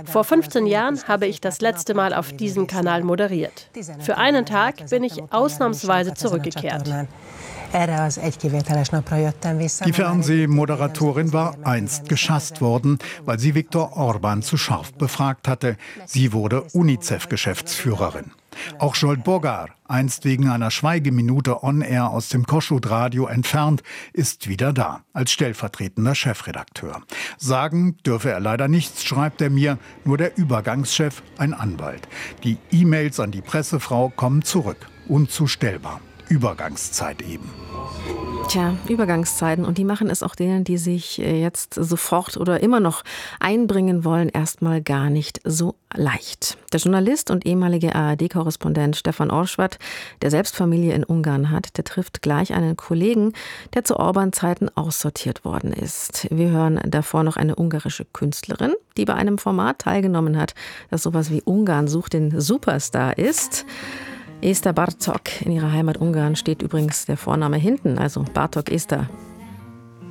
Vor 15 Jahren habe ich das letzte Mal auf diesem Kanal moderiert. Für einen Tag bin ich ausnahmsweise zurückgekehrt. Die Fernsehmoderatorin war einst geschasst worden, weil sie Viktor Orbán zu scharf befragt hatte. Sie wurde UNICEF-Geschäftsführerin. Auch Zsolt Bogar, einst wegen einer Schweigeminute on-air aus dem Kossuth-Radio entfernt, ist wieder da, als stellvertretender Chefredakteur. Sagen dürfe er leider nichts, schreibt er mir, nur der Übergangschef, ein Anwalt. Die E-Mails an die Pressefrau kommen zurück, unzustellbar. Übergangszeit eben. Tja, Übergangszeiten, und die machen es auch denen, die sich jetzt sofort oder immer noch einbringen wollen, erstmal gar nicht so leicht. Der Journalist und ehemalige ARD-Korrespondent Stefan Orschwat, der selbst Familie in Ungarn hat, der trifft gleich einen Kollegen, der zu Orbán-Zeiten aussortiert worden ist. Wir hören davor noch eine ungarische Künstlerin, die bei einem Format teilgenommen hat, das sowas wie Ungarn sucht den Superstar ist. Eszter Bartók. In ihrer Heimat Ungarn steht übrigens der Vorname hinten, also Bartók Eszter.